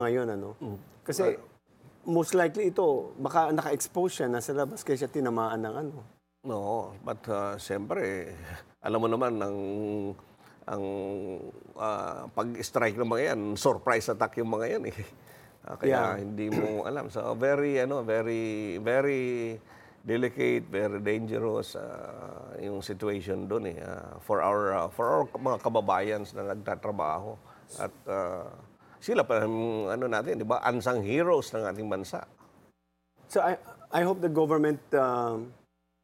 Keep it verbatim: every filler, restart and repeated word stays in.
ngayon, ano? Kasi most likely ito, baka naka-expose siya, nasa labas, kaya siya tinamaan ng ano. Oo, but uh, siyempre, alam mo naman, ang, ang ah, pag-strike ng mga yan, surprise attack yung mga yan eh. Ah, kaya Yeah. hindi mo alam. So very, ano, very, very delicate, very dangerous uh, yung situation doon eh. Uh, for our, uh, for our mga kababayan na nagtatrabaho. At uh, sila pa, um, ano natin, di ba, unsung heroes ng ating bansa. So I, I hope the government um,